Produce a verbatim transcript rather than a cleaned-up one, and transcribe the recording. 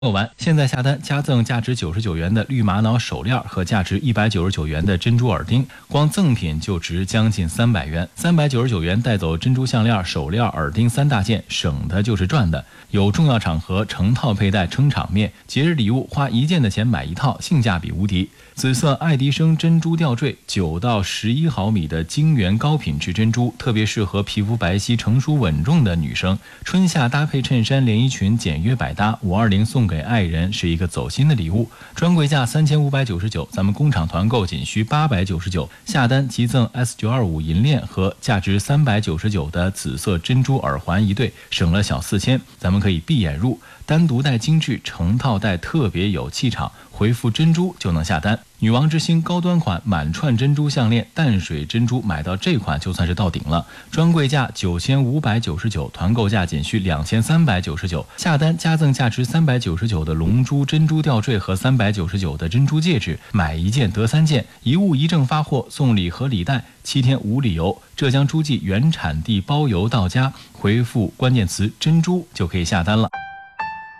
做完，现在下单加赠价值九十九元的绿玛瑙手链和价值一百九十九元的珍珠耳钉，光赠品就值将近三百元。三百九十九元带走珍珠项链、手链、耳钉三大件，省的就是赚的。有重要场合成套佩戴撑场面，节日礼物花一件的钱买一套，性价比无敌。紫色爱迪生珍珠吊坠，九到十一毫米的晶圆高品质珍珠，特别适合皮肤白皙、成熟稳重的女生。春夏搭配衬衫、连衣裙，简约百搭。五二零送给爱人是一个走心的礼物。专柜价三千五百九十九，咱们工厂团购仅需八百九十九，下单即赠 S 九二五 银链和价值三百九十九的紫色珍珠耳环一对，省了小四千。咱们可以闭眼入，单独带精致，成套带特别有气场。回复珍珠就能下单。女王之星高端款满串珍珠项链，淡水珍珠买到这款就算是到顶了。专柜价九千五百九十九，团购价仅需两千三百九十九，下单加赠价值三百九十九的龙珠珍珠吊坠和三百九十九的珍珠戒指，买一件得三件，一物一证发货，送礼盒礼袋，七天无理由。浙江诸暨原产地包邮到家，回复关键词珍珠就可以下单了。